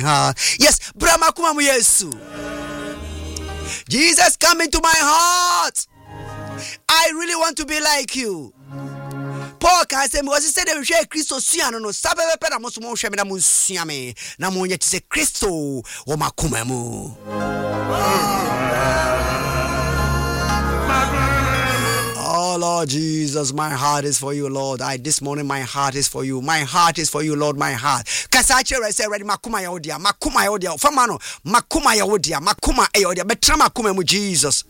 heart. Yes, Brahma Kumamu Yesu. Jesus, come into my heart. I really want to be like you. Paul can say, was he said that we share Christo Siano, no Sabe Pena Mosumo Shamina Musiame, Namonia to say Christo or Makumamu. Oh Lord Jesus, my heart is for you, Lord. This morning my heart is for you. My heart is for you, Lord. My heart. Kasache I say ready makuma yodia, makuma yodia. Famano, makuma yodia, makuma yodia. Betra makuma mu Jesus.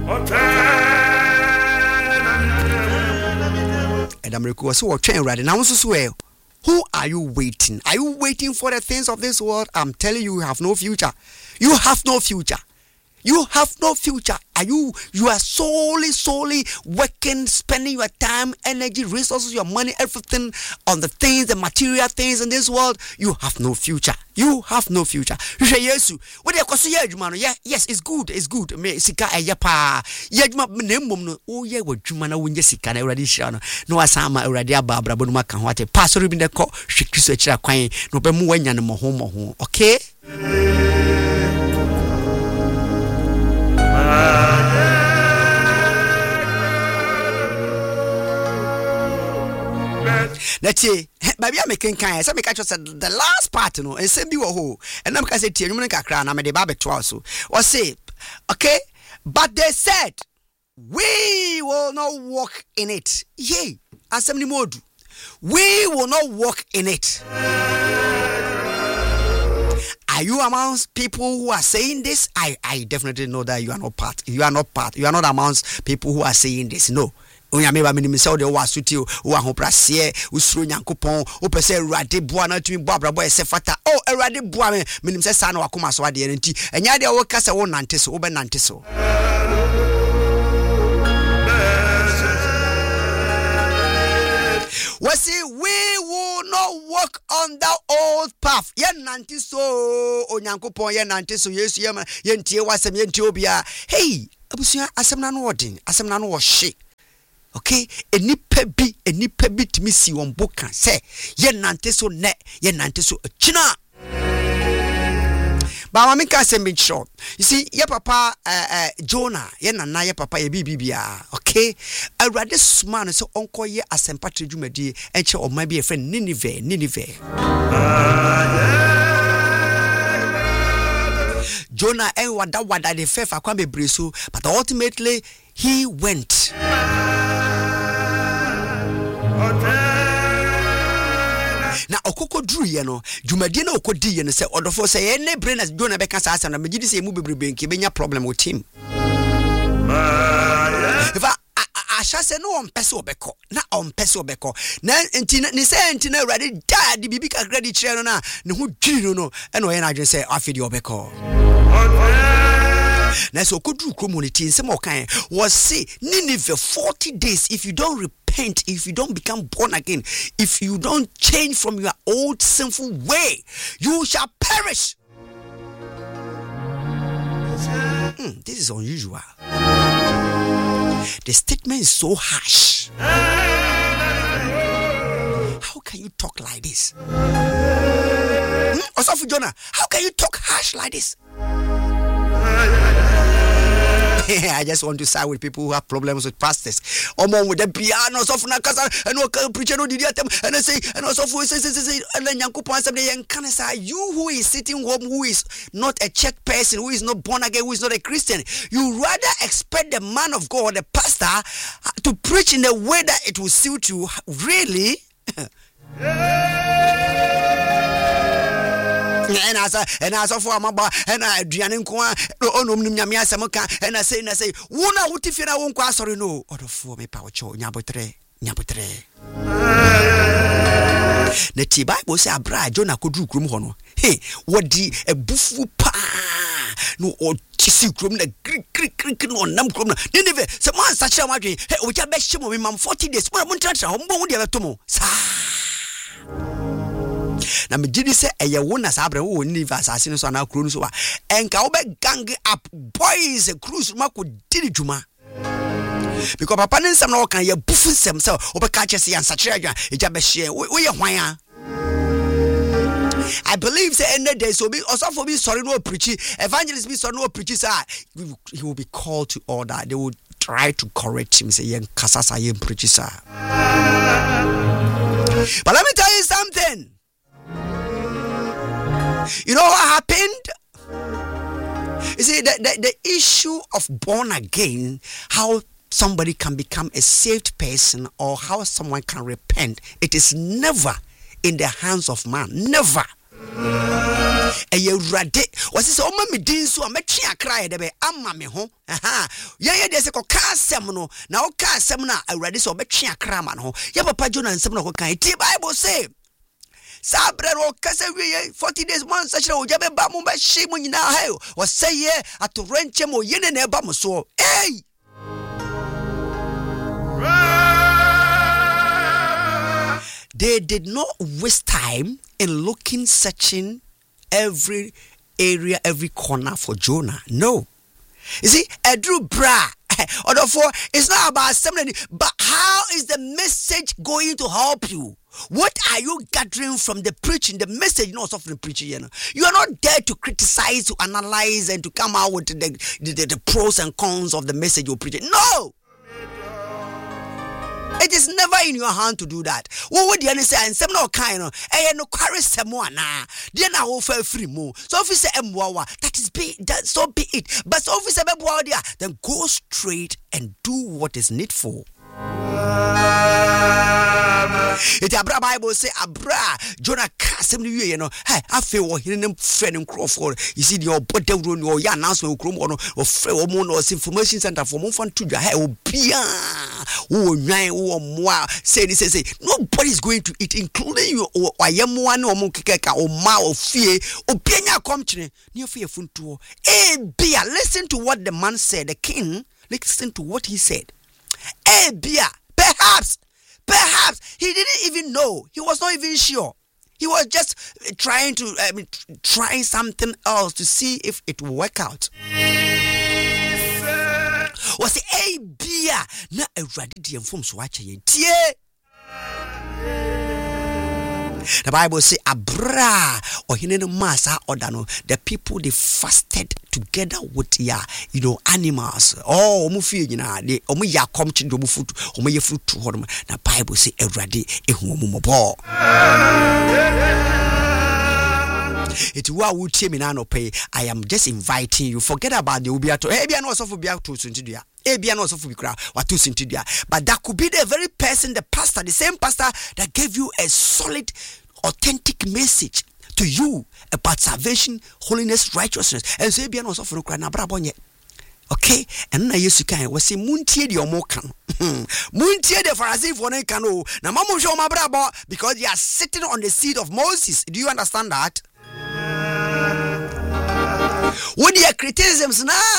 And I'm requesting what train ready now. Who are you waiting? Are you waiting for the things of this world? I'm telling you, you have no future. You have no future. You have no future. You are solely working, spending your time, energy, resources, your money, everything on the things, the material things in this world. You have no future. You have no future. You say yes. What you say? Yes, it's good. It's good. Me sika ayapa. Yejuma nemum no. Oh yeah, what juma na wunye sika na already shano. No asama already ababra bonu maka wate. Pastor bi de ko hwekristo akira kwan. No be mu wanya no mo. Okay? Let's see, baby, I'm making kind. Some catch us at the last part, and send you a hole. And I'm going to say, you make a crown. I'm a debate to also. Or say, okay, but they said, we will not walk in it. Yea, as many more do. We will not walk in it. Are you amongst people who are saying this? I definitely know that you are not part. You are not part. You are not amongst people who are saying this. No. Onya meba minimisa de wa suti o ahoprase usuro nyankopon o pese Awurade boa na tumi boa brabo ese fata o Awurade boa me minimisa sa na wakoma so ade nti enya de wo kasa wo nante so wo be nante so we will not walk on the old path. Yen nante so onyankopon yen nante so Yesu yen tie wasem yen tie obia. Hey abusia asem na no odin asem na no wo hye. Okay, enipa bi timi si won boka say ye nante so ne ye nante so china ba ma meka say make sure you see ye papa Jonah ye nana ye papa ye bibia okay Awurade suma no so onko ye asempa tredwumadi enche o ma bi e friend Nineveh Jonah wada de fefa kwa bebre so but ultimately he went. Na okoko duru ye no dwumadi na okodi ye no se odofo se ye ne brain as Jonah be kan sa asem na megidi se mu bebrebe nke benya problem with him if asha se no on pese obeko na on pese obeko na nti ni se nti na Awurade da de bibi kakra di kire no na ne ho dwiri no e no ye na adwen se afedi obeko na so koduru community nsem okan was say Nineveh 40 days if you don't repent, if you don't become born again, if you don't change from your old sinful way, you shall perish. This is unusual. The statement is so harsh. How can you talk like this? Osofu Jonah, how can you talk harsh like this? I just want to side with people who have problems with pastors. Omo with the pianos of Nakasa and no preacher no didiatem and I say and also for say and then Yankupon say you who is sitting home who is not a church person, who is not born again, who is not a Christian, you rather expect the man of God, the pastor, to preach in a way that it will suit you. Really? And as of Maba and Adrian Kwa Onum Nyamia Samoka and I say Wuna Utifina won't qua sorry no or for me Paucho Nyabotre the Bible say Abra Jonah could do grum hono. Hey, what the a buffu pa no or tissue crum the creek no num crum. Nineveh, some man such a magic. Hey, which I bet shimo with mum 40 days. But I won't touch a home with the tomo. Na me gidi se eye wona sabre wo ni asase no so na kru no so wa enka wo be gang up boys cruise ma ko diri djuma because papa ne nsam na wo kan ye bufu nsam se wo be ka che se yan sa kire adwa eja be hye wo ye hwan a I believe say any day so be also for me sorry no preaching evangelist be sorry no preaching sir he will be called to order. They will try to correct him say yen kasasa yen preaching sir. But let me tell you something. You know what happened? You see the issue of born again, how somebody can become a saved person or how someone can repent, it is never in the hands of man. Never. Was this oma me din so amechi akra de be ama me ho ye de se ko ka asem no na o ka asem na awurade so obetwe akra ma no ye papa Jonah nsem no ko kan ti Bible say sabre ro kase we 40 days months such na oja be ba mo ba hye mo nyina ha o say ye atorenche mo ye ne na ba mo so hey. They did not waste time in looking, searching every area, every corner for Jonah. No. You see, Edru Bra, therefore, it's not about assembly, but how is the message going to help you? What are you gathering from the preaching, the message, not from the preaching? You are not there to criticize, to analyze, and to come out with the pros and cons of the message you're preaching. No! It is never in your hand to do that. What would you say? And some no kind of no carry someone then I will feel free more. So if you say that is be that so be it. But so if you say then go straight and do what is needful. It abra Bible say abra Jonah kasem ni wie no hey afi wo hene nem fe ne Crawford you see the obodawro ni o ya announcement okrom no o fe o mo no information center for mo fan to dwa hey obia wo nwan wo moa say nobody is going to eat including you ayemo ne o mo kekeka o ma o fie obia nya kom kire ne afie funtuo bia listen to what the man said. The king, listen to what he said. Bia Perhaps he didn't even know. He was not even sure. He was just trying something else to see if it will work out. Was it beer? Na eradi di enfom so ache yen tie. The Bible say abra ohine no masa odano. The people they fasted together with animals. Oh, omu fie nyina de omu ya kom chi do omu fruit omu ye fruit to hodom. Na Bible say erade ehu omu mobo. It's what would tell me now no pay. I am just inviting you. Forget about the ubiato. Ebia no so for bia to sintidia. Ebia no so for bikra what to sintidia. But that could be the very person, the pastor, the same pastor that gave you a solid, authentic message to you about salvation, holiness, righteousness. And so ebia no so for kra na bra bonye. Okay, and na Yesu kan we say muntie de omo kan. Muntie de Pharisee for no kan o. Na mamu show ma bra bo because they are sitting on the seat of Moses. Do you understand that? What your criticisms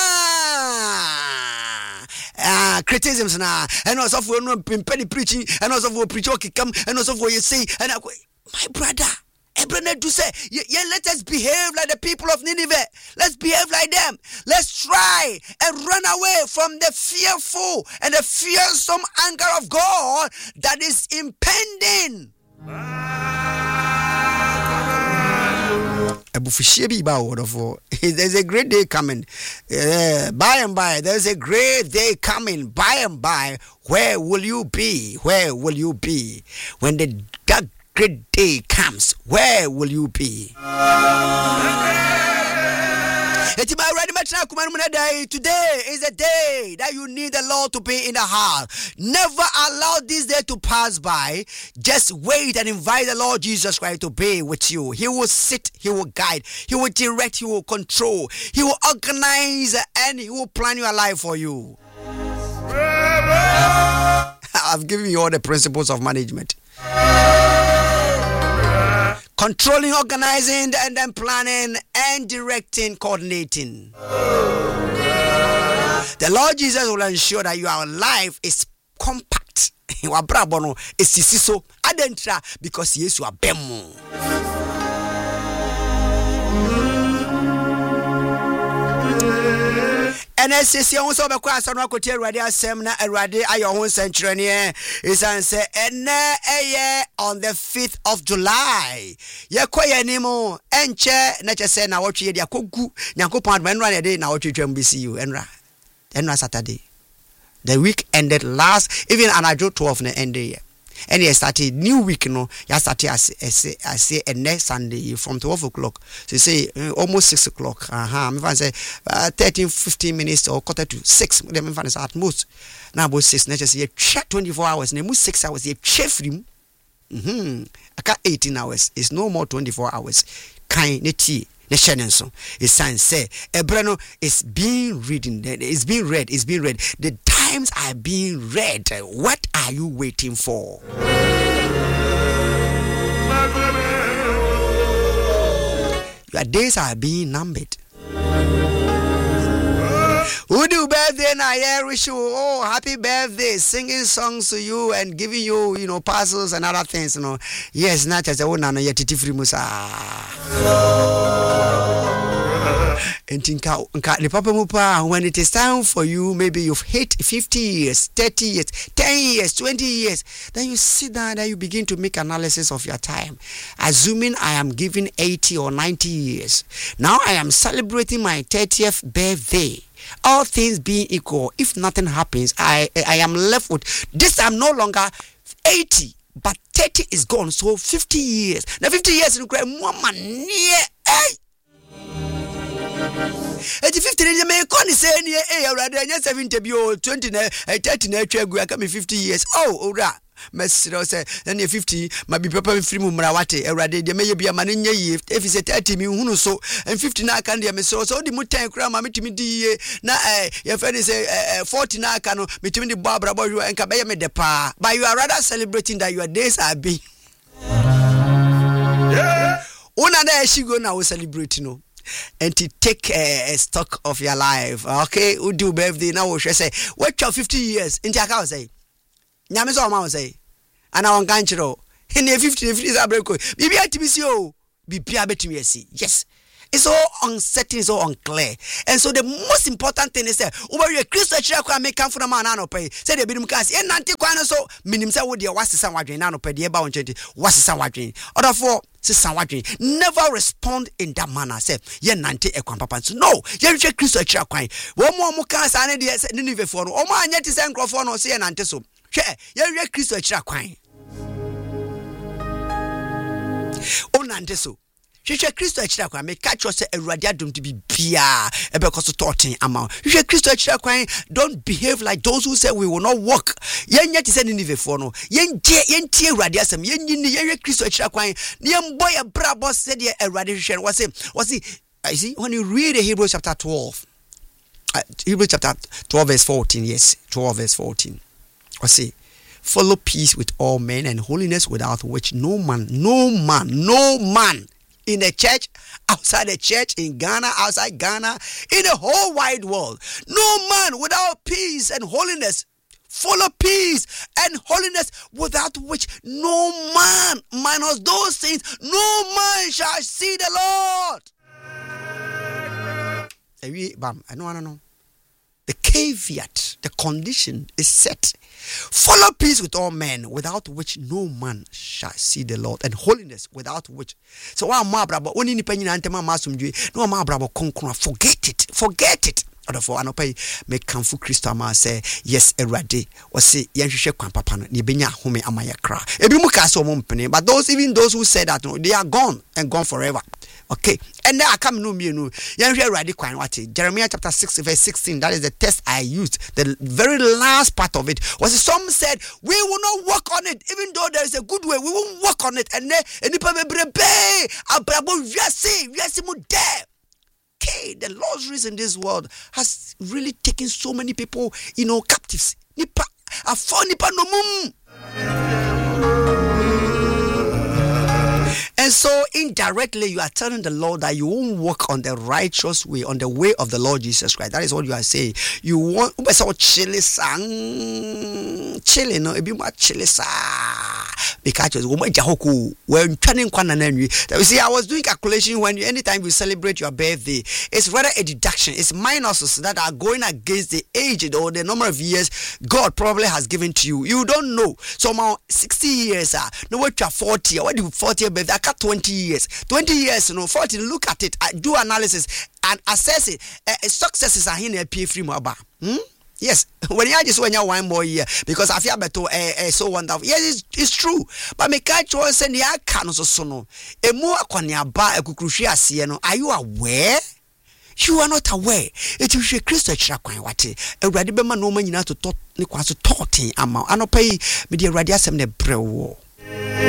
criticisms and also for no penny preaching and also for preach okay come and also for you say and my brother Abraham to say let us behave like the people of Nineveh. Let's behave like them. Let's try and run away from the fearful and the fearsome anger of God that is impending. There's a great day coming. By and by, there's a great day coming. By and by, where will you be? Where will you be? When that great day comes, where will you be? Today is a day that you need the Lord to be in the house. Never allow this day to pass by. Just wait and invite the Lord Jesus Christ to be with you. He will sit, He will guide, He will direct, He will control, He will organize, and He will plan your life for you. I've given you all the principles of management. Controlling, organizing, and then planning and directing, coordinating. The Lord Jesus will ensure that your life is compact. Because yes, you are bemo. And as you also be quite son ko tie Awurade asem na Awurade ayo ho sentrene is say on the 5th of July ye koye nimo enche na chese na wotwe de akogu Nyankopon adman na de na wotwe twam bisi you enra Saturday. The week ended last, even anajo 12 na end year. And you started new week, no. You started I say next Sunday from 12 o'clock. So you say almost 6 o'clock. Me fan say 13-15 minutes or quarter to 6. Me fan say at most. Now about 6. Now just say 24 hours. Now 6 hours. You chef room. I got 18 hours. It's no more 24 hours. Kind neti. The Shenanson is saying, say, Ebrano is being reading, it's being read. The times are being read. What are you waiting for? Your days are being numbered. Who do birthday now? Yeah, wish you happy birthday, singing songs to you and giving you, parcels and other things, Yes, not as a one and yet titi free musa. And think the papa mupa when it is time for you, maybe you've hit 50 years, 30 years, 10 years, 20 years. Then you sit down and you begin to make analysis of your time. Assuming I am giving 80 or 90 years. Now I am celebrating my 30th birthday. All things being equal, if nothing happens, I am left with this. I'm no longer 80, but 30 is gone. So 50 years. Now 50 years in the more money. Hey. 50 years may con say rather than 70 20 30 na 50 years. Oh, ora. Mesro say then 50 might be papa free mumrawate erade de may be a man if it's a 30 me hunu so and 50 na can de mesro so the mutan kra ma metimi di na your friend say 40 na can metimi di babra boy and kabe me de pa but you are rather celebrating that your days are being una na she go now celebrate and to take a stock of your life. Okay, who do birthday now we say what your 50 years in Jaka say Nyame so ma say ana won kan chiro in 50 is abreko bibia tibisi o bibia betimi asi. Yes, it's so uncertain, so unclear. And so the most important thing is that over your Christian church can make come from man no pay say the bidum kan say nante kwan so minim say wo de wasesa wadwen na no pay de ba won chenti wasesa wadwen order for never respond in that manner. Say, ye nante ekwan papa. So no, ye reach Christ church kwan. Wo mo kan sa ne de Nineveh for no. O ma anya ti say nkrofo no say ye nante so. Hwe, ye reach Christ church kwan. O nante so. Hwe Christ church kwan me catch you say Awurade adom to be bia e be koso tortin amount. Hwe Christ church kwan don't behave like those who say we will not walk. Ye nya ti say Nineveh for no. Ye ntie Awurade asem ye nyini ye hwe Christ church kwan. Ne mboy e brabo said ye Awurade hwe was he you see when you read Hebrews chapter 12 Hebrews chapter 12 verse 14, yes, 12 verse 14. I say, follow peace with all men and holiness without which no man in the church, outside the church, in Ghana, outside Ghana, in the whole wide world, no man without peace and holiness. Follow peace and holiness without which no man, minus those things, no man shall see the Lord. I know. The caveat, the condition is set. Follow peace with all men, without which no man shall see the Lord, and holiness, without which. So forget it. Therefore, anopai make kamfu Christo ama say yes erade or say yenhwehwe kwan papa no ne benya home amaya kra ebi mu ka so mo mpene, but even those who say that no, they are gone and gone forever. Okay, and then I come no mienu yenhwehwe erade kwan wate Jeremiah chapter 6 verse 16. That is the text I used. The very last part of it was some said we will not work on it, even though there is a good way we won't work on it. And then enipa bebrebe abrabo wiase mu there. Okay, the luxuries in this world has really taken so many people, captives. Nipa no mum. And so indirectly you are telling the Lord that you won't walk on the righteous way, on the way of the Lord Jesus Christ. That is what you are saying. You want chilling, no, a bit more chilling. because woman jahoku when turning kwana nanwi. You see, I was doing calculation when anytime you celebrate your birthday, it's rather a deduction. It's minuses that are going against the age or the number of years God probably has given to you. You don't know. So now 60 years no what you 40, what do 40 birthday? I got 20 years. 20 years, 40. Look at it. Do analysis and assess it. Successes are here pay free mobile. Yes, when you just when you 1 more year because I feel better so wonderful. Yes, it's true. But me catch you say ya can so no. E mo akwanya ba ekukruhwe ase no. Are you aware? You are not aware. It is a Christ chira kwan wate. Awurade be ma no ma nyina to ne kwa so totin ama. Anopai me de awurade asem ne brewo.